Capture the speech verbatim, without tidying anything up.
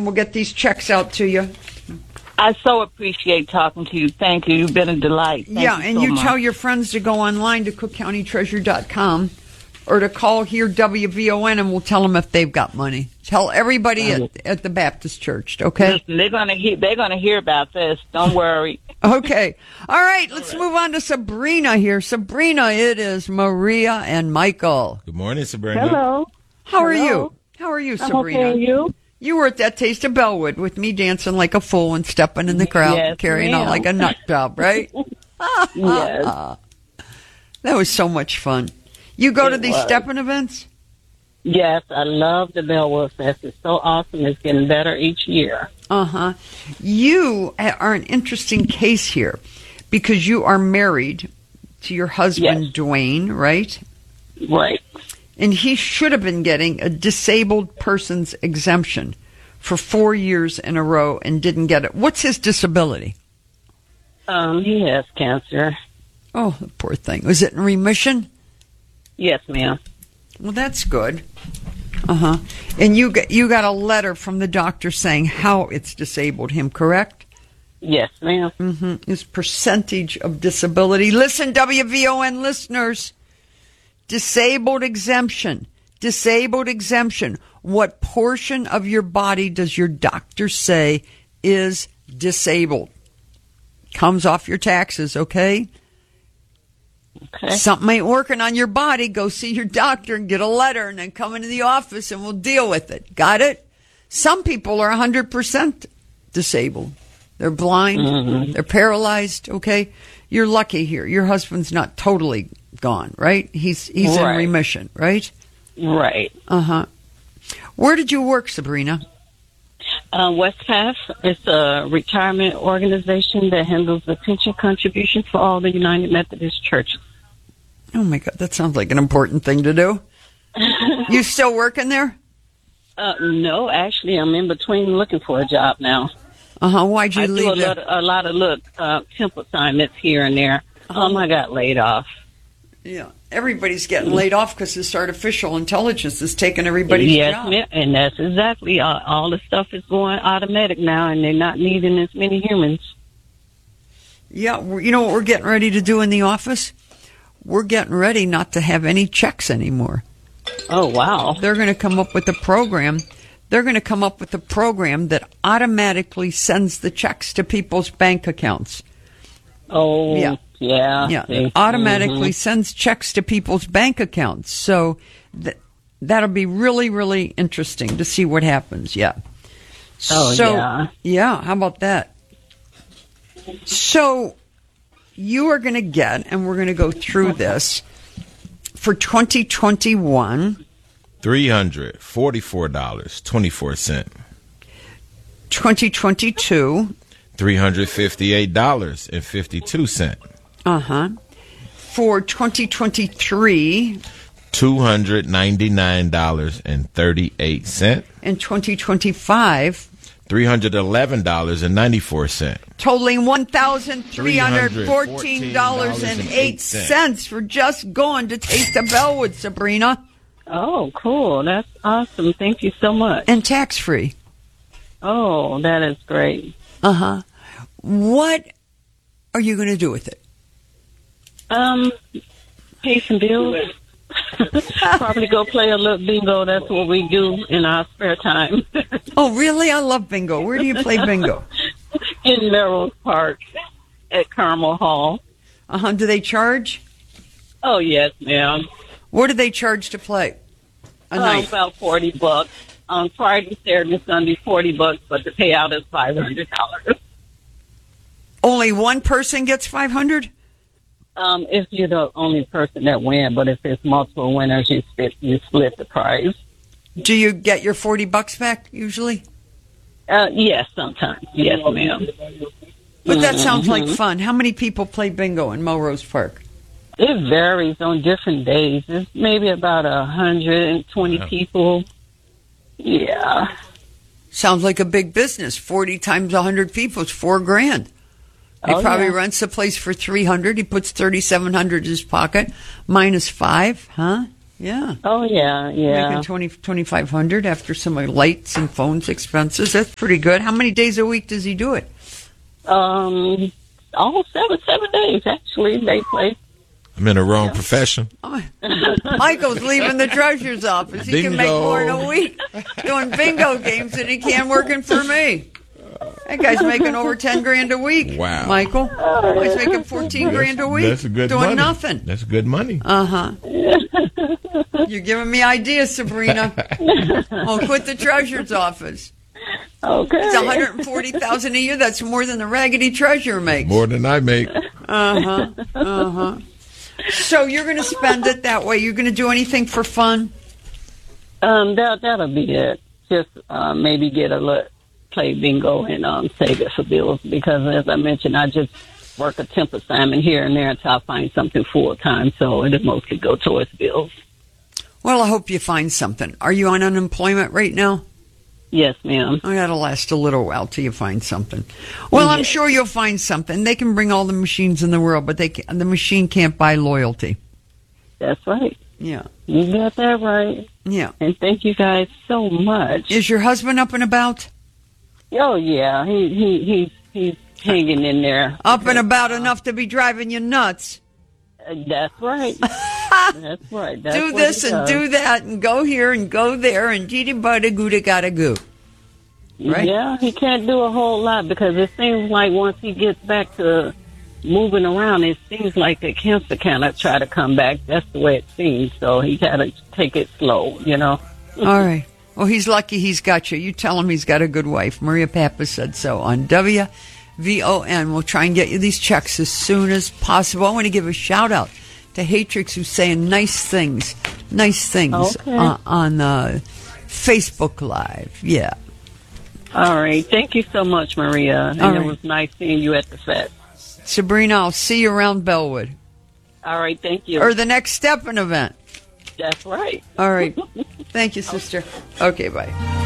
and we'll get these checks out to you. I so appreciate talking to you. Thank you. You've been a delight. Thank yeah, you and so you much. tell your friends to go online to cook county treasure dot com or to call here W V O N, and we'll tell them if they've got money. Tell everybody at, at the Baptist Church, okay? Listen, they're gonna hear. They're gonna hear about this. Don't worry. Okay. All right. Let's All right. move on to Sabrina here. Sabrina, it is Maria and Michael. Good morning, Sabrina. Hello. How Hello. are you? How are you, I'm Sabrina? okay, and you? You were at that Taste of Bellwood with me dancing like a fool and stepping in the crowd Yes, and carrying ma'am. on like a nut job, right? Yes. That was so much fun. You go It to these was. stepping events? Yes, I love the Bellwood Fest. It's so awesome. It's getting better each year. Uh-huh. You are an interesting case here because you are married to your husband, Yes. Dwayne, right? Right. And he should have been getting a disabled person's exemption for four years in a row and didn't get it. What's his disability? Um, he has cancer. Oh, the poor thing. Was it in remission? Yes, ma'am. Well, that's good. Uh-huh. And you got, you got a letter from the doctor saying how it's disabled him, correct? Yes, ma'am. Mm-hmm. His percentage of disability. Listen, W V O N listeners. Disabled exemption. Disabled exemption. What portion of your body does your doctor say is disabled? Comes off your taxes, okay? Okay. Something ain't working on your body, go see your doctor and get a letter and then come into the office and we'll deal with it. Got it? Some people are one hundred percent disabled. They're blind. Mm-hmm. They're paralyzed, okay? You're lucky here. Your husband's not totally gone, right? He's he's Right. in remission, right? Right. Uh-huh. Where did you work, Sabrina? Uh, Westpath is a retirement organization that handles the pension contributions for all the United Methodist churches. Oh, my God. That sounds like an important thing to do. You still working there? Uh, no, actually, I'm in between looking for a job now. Uh-huh. Why'd you I leave do a it? lot, of, a lot of look uh, temp assignments here and there. Um, I got laid off. Yeah. Everybody's getting laid off because this artificial intelligence is taking everybody's yes, job. ma'am, and that's exactly all, all the stuff is going automatic now, and they're not needing as many humans. Yeah, we're- you know what we're getting ready to do in the office? We're getting ready not to have any checks anymore. Oh, wow. They're going to come up with a program. They're going to come up with a program that automatically sends the checks to people's bank accounts. Oh, Yeah. yeah. Yeah, See. automatically Mhm. sends checks to people's bank accounts. So th- that'll be really, really interesting to see what happens. Yeah. Oh, so, yeah. Yeah, how about that? So you are going to get, and we're going to go through this, for twenty twenty-one, three hundred forty-four dollars and twenty-four cents. twenty twenty-two, three hundred fifty-eight dollars and fifty-two cents. uh-huh. For twenty twenty-three, two hundred ninety-nine dollars and thirty-eight cents. and twenty twenty-five, three hundred eleven dollars and ninety-four cents. totaling one thousand three hundred fourteen dollars and eight cents for just going to Taste of Bellwood, Sabrina. Oh, cool. That's awesome. Thank you so much. And tax-free. Oh, that is great. Uh-huh. What are you going to do with it? Um, pay some bills. Probably go play a little bingo. That's what we do in our spare time. Oh, really? I love bingo. Where do you play bingo? In Melrose Park at Carmel Hall. Uh-huh. Do they charge? Oh, yes, ma'am. What do they charge to play? A Um, night? about forty bucks. On Friday, Saturday, Sunday, forty bucks, but the payout is five hundred dollars. Only one person gets five hundred? Um, if you're the only person that wins, but if there's multiple winners, you split, you split the prize. Do you get your forty bucks back usually? Uh, yes, sometimes. Yes, ma'am. But that sounds like Mhm. fun. How many people play bingo in Melrose Park? It varies on different days. It's maybe about a hundred and twenty Yeah. people. Yeah. Sounds like a big business. forty times one hundred people is four grand. He Oh, probably yeah. rents the place for three hundred. He puts thirty-seven hundred in his pocket, minus five, huh? Yeah. Oh, yeah, yeah. Making twenty, twenty-five hundred after some lights and phones expenses. That's pretty good. How many days a week does he do it? Um, all seven, seven days, actually, they play. I'm in the wrong profession. Oh, Michael's leaving the treasurer's office. He can make Bingo. more in a week doing bingo games than he can working for me. That guy's making over ten grand a week. Wow. Michael. He's making fourteen grand a week. That's a good doing money. nothing. That's good money. Uh huh. You're giving me ideas, Sabrina. I'll quit the treasurer's office. Okay. It's one hundred forty thousand dollars a year. That's more than the raggedy treasurer makes. More than I make. Uh huh. Uh huh. So you're going to spend it that way. You're going to do anything for fun? Um, that, that'll be it. Just uh, maybe get a little, play bingo and um, save it for bills because, as I mentioned, I just work a temp assignment here and there until I find something full-time, so it'll mostly go towards bills. Well, I hope you find something. Are you on unemployment right now? Yes, ma'am. Oh, that'll last a little while till you find something. Well, I'm Yes. sure you'll find something. They can bring all the machines in the world, but they can, the machine can't buy loyalty. That's right. Yeah. You got that right. Yeah. And thank you guys so much. Is your husband up and about? Oh, yeah. He, he, he's, he's hanging in there. Up and about enough to be driving you nuts. Uh, That's right. That's right. That's do what this he and does. do that and go here and go there and gee bada goo gotta goo. Right? Yeah, he can't do a whole lot because it seems like once he gets back to moving around, it seems like the cancer kind of try to come back. That's the way it seems. So he got to take it slow, you know. All right. Well, he's lucky he's got you. You tell him he's got a good wife. Maria Pappas said so on W V O N. We'll try and get you these checks as soon as possible. I want to give a shout out to Hatrix, who's saying nice things, nice things Okay. uh, on uh, Facebook Live. Yeah. All right. Thank you so much, Maria. And All it right. was nice seeing you at the fest. Sabrina, I'll see you around Bellwood. All right. Thank you. Or the next Steppin' event. That's right. All right. Thank you, sister. Okay, bye.